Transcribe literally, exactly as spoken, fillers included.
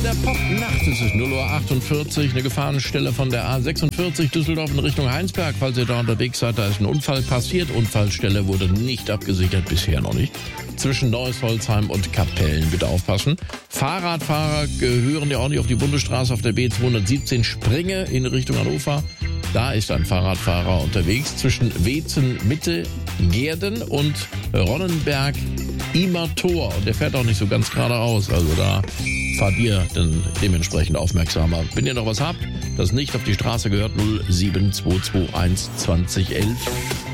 der Popnacht. Es ist null Uhr achtundvierzig, eine Gefahrenstelle von der A sechsundvierzig Düsseldorf in Richtung Heinsberg. Falls ihr da unterwegs seid, da ist ein Unfall passiert. Unfallstelle wurde nicht abgesichert, bisher noch nicht. Zwischen Neuss, Holzheim und Kapellen, bitte aufpassen. Fahrradfahrer gehören ja auch nicht auf die Bundesstraße auf der B zweihundertsiebzehn Springe in Richtung Hannover. Da ist ein Fahrradfahrer unterwegs zwischen Weetzen, Mitte, Gehrden und Ronnenberg, Imertor. Und der fährt auch nicht so ganz geradeaus. Also da fahrt ihr dann dementsprechend aufmerksamer. Wenn ihr noch was habt, das nicht auf die Straße gehört, null sieben zwei zwei eins zwanzig elf.